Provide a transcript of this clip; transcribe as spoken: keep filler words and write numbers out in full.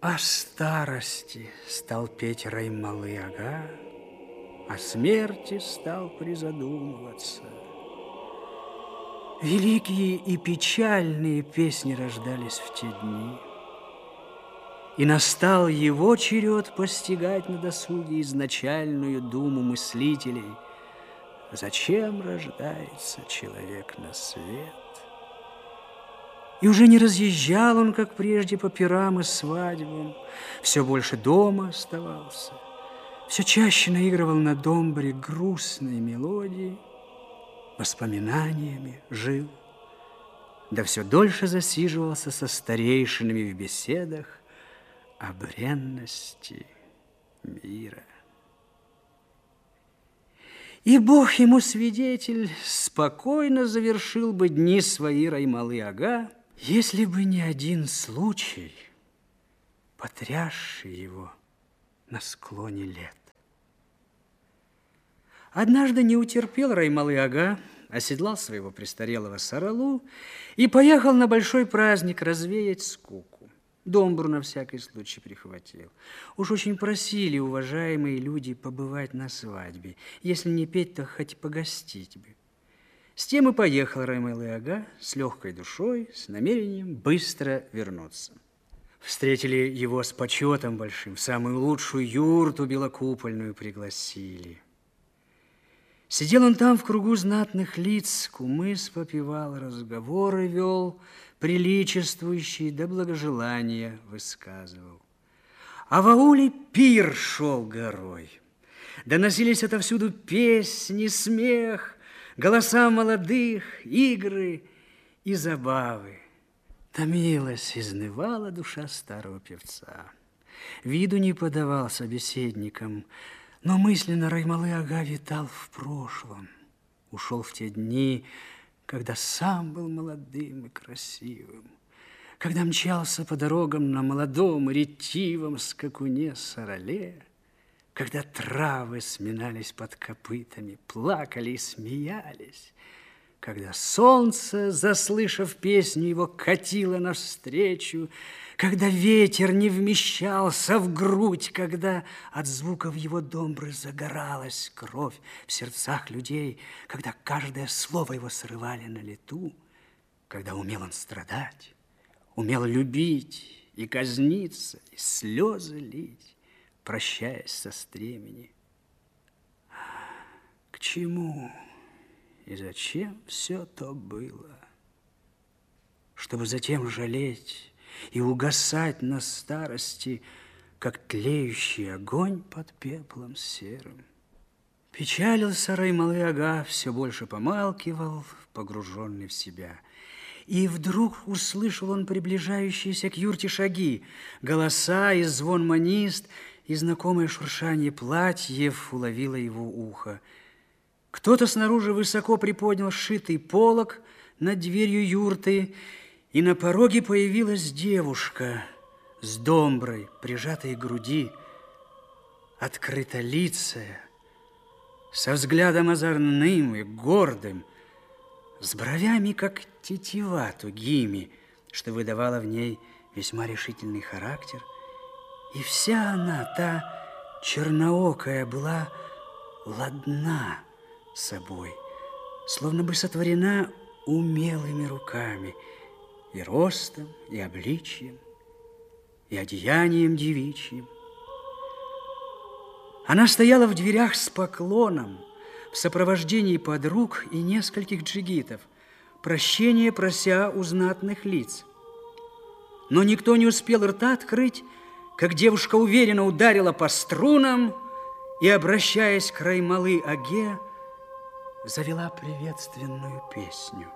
О старости стал петь Раймалы-ага, о смерти стал призадумываться. Великие и печальные песни рождались в те дни. И настал его черед постигать на досуге изначальную думу мыслителей. Зачем рождается человек на свет? И уже не разъезжал он, как прежде, по пирам и свадьбам, все больше дома оставался, все чаще наигрывал на домбре грустные мелодии, воспоминаниями жил, да все дольше засиживался со старейшинами в беседах о бренности мира. И Бог ему свидетель, спокойно завершил бы дни свои Раймалы-ага, если бы не один случай, потрясший его на склоне лет. Однажды не утерпел Раймалы-ага, оседлал своего престарелого саралу и поехал на большой праздник развеять скуку. Домбру на всякий случай прихватил. Уж очень просили уважаемые люди побывать на свадьбе. Если не петь, то хоть погостить бы. С тем и поехал Раймалы-ага с легкой душой, с намерением быстро вернуться. Встретили его с почетом большим, в самую лучшую юрту белокупольную пригласили. Сидел он там в кругу знатных лиц, кумыс попивал, разговоры вел, приличествующие, да благожелания высказывал. А в ауле пир шел горой. Доносились отовсюду песни, смех, голоса молодых, игры и забавы. Томилась, изнывала душа старого певца. Виду не подавал собеседникам, но мысленно Раймалы-ага витал в прошлом. Ушел в те дни, когда сам был молодым и красивым, когда мчался по дорогам на молодом и ретивом скакуне сарале, когда травы сминались под копытами, плакали и смеялись, когда солнце, заслышав песню, его катило навстречу, когда ветер не вмещался в грудь, когда от звуков его домбры загоралась кровь в сердцах людей, когда каждое слово его срывали на лету, когда умел он страдать, умел любить и казниться, и слезы лить, прощаясь со стремени. К чему и зачем все то было? Чтобы затем жалеть и угасать на старости, как тлеющий огонь под пеплом серым. Печалился Раймалы-ага, все больше помалкивал, погруженный в себя. И вдруг услышал он приближающиеся к юрте шаги, голоса и звон манист, и знакомое шуршание платьев уловило его ухо. Кто-то снаружи высоко приподнял сшитый полог над дверью юрты, и на пороге появилась девушка с домброй, прижатой к груди, открытолицая, со взглядом озорным и гордым, с бровями, как тетива тугими, что выдавало в ней весьма решительный характер. И вся она, та черноокая, была ладна собой, словно бы сотворена умелыми руками, и ростом, и обличьем, и одеянием девичьим. Она стояла в дверях с поклоном, в сопровождении подруг и нескольких джигитов, прощения прося у знатных лиц. Но никто не успел рта открыть, как девушка уверенно ударила по струнам и, обращаясь к Раймалы-аге, завела приветственную песню.